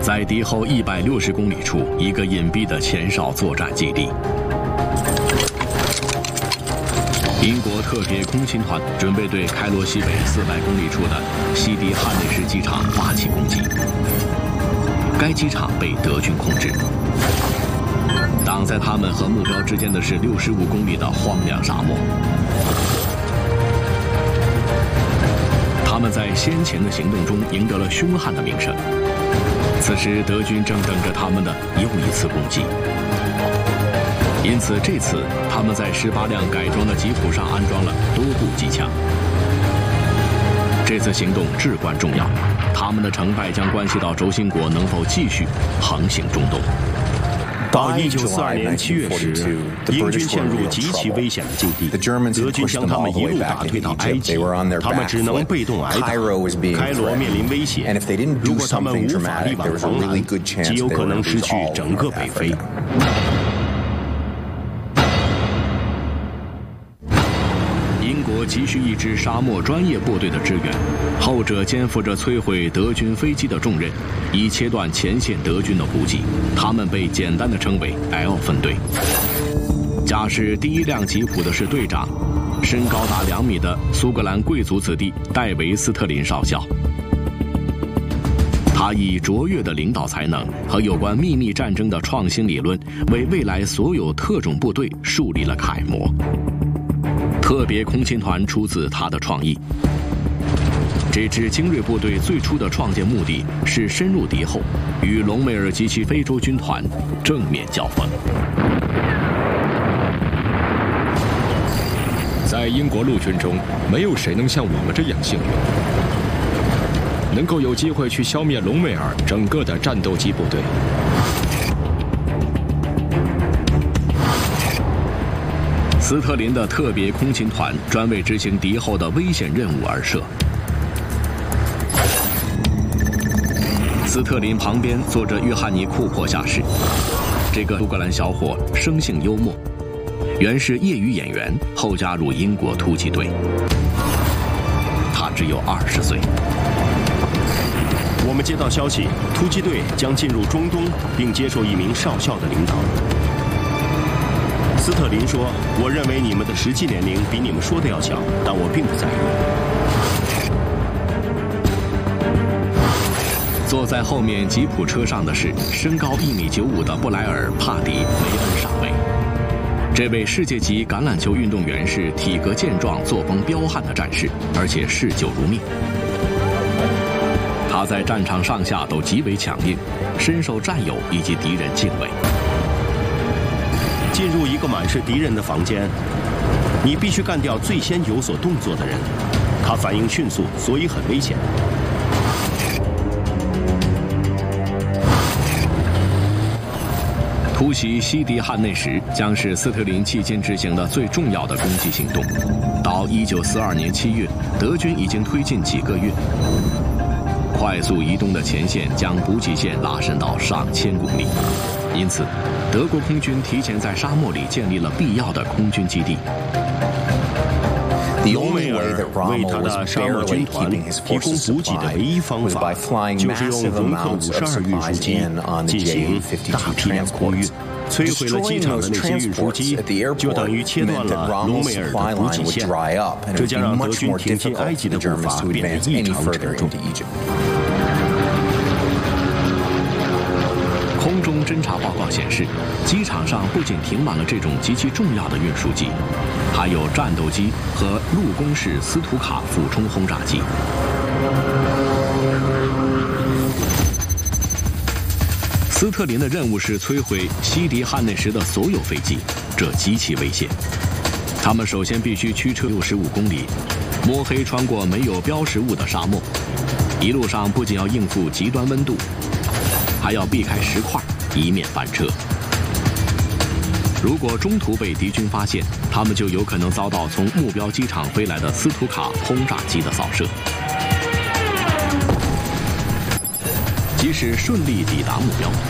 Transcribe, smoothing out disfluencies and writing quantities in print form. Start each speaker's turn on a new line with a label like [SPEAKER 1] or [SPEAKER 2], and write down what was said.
[SPEAKER 1] 在敌后160公里处一个隐蔽的前哨作战基地。英国特别空勤团准备对开罗西北400公里处的西迪汉内什机场发起攻击。该机场被德军控制，挡在他们和目标之间的是65公里的荒凉沙漠。他们在先前的行动中赢得了凶悍的名声，此时德军正等着他们的又一次攻击。因此这次他们在18辆改装的吉普上安装了多部机枪。这次行动至关重要，他们的成败将关系到轴心国能否继续横行中东。
[SPEAKER 2] 到1942年7月时，英军陷入极其危险的境地，德军将他们一路打退到埃及，他们只能被动挨打。开罗面临威胁，如果他们无法力挽狂澜，极有可能失去整个北非。
[SPEAKER 1] 英国急需一支沙漠专业部队的支援，后者肩负着摧毁德军飞机的重任，以切断前线德军的补给。他们被简单的称为 L 分队。驾驶第1辆吉普的是队长，身高达2米的苏格兰贵族子弟戴维斯特林少校。他以卓越的领导才能和有关秘密战争的创新理论，为未来所有特种部队树立了楷模。特别空勤团出自他的创意。这支精锐部队最初的创建目的是深入敌后，与隆美尔及其非洲军团正面交锋。
[SPEAKER 3] 在英国陆军中，没有谁能像我们这样幸运，能够有机会去消灭隆美尔整个的战斗机部队。
[SPEAKER 1] 斯特林的特别空勤团专为执行敌后的危险任务而设。斯特林旁边坐着约翰尼·库珀下士，这个苏格兰小伙生性幽默，原是业余演员，后加入英国突击队。他只有20岁。
[SPEAKER 2] 我们接到消息，突击队将进入中东，并接受一名少校的领导。斯特林说：“我认为你们的实际年龄比你们说的要小，但我并不在意。”
[SPEAKER 1] 坐在后面吉普车上的是身高1.95米的布莱尔·帕迪·梅恩上尉。这位世界级橄榄球运动员是体格健壮、作风彪悍的战士，而且嗜酒如命。他在战场上下都极为强硬，深受战友以及敌人敬畏。
[SPEAKER 2] 进入一个满是敌人的房间，你必须干掉最先有所动作的人。他反应迅速，所以很危险。
[SPEAKER 1] 突袭西迪汉内什将是斯特林迄今执行的最重要的攻击行动。到1942年7月，德军已经推进几个月，快速移动的前线将补给线拉伸到上千公里。因此，德国空军提前在沙漠里建立了必要的空军基地。
[SPEAKER 2] 隆美尔为他的沙漠军团提供补给的唯一方法，就是用容克52运输机进行大批量空运。摧毁了机场的那些运输机，就等于切断了隆美尔的补给线，这将让德军挺进埃及的步伐变得异常沉重。
[SPEAKER 1] 空中侦察报告显示，机场上不仅停满了这种极其重要的运输机，还有战斗机和陆攻式斯图卡俯冲轰炸机。斯特林的任务是摧毁西迪汉内什的所有飞机，这极其危险。他们首先必须驱车65公里，摸黑穿过没有标识物的沙漠，一路上不仅要应付极端温度，还要避开石块，以免翻车。如果中途被敌军发现，他们就有可能遭到从目标机场飞来的斯图卡轰炸机的扫射。即使顺利抵达目标，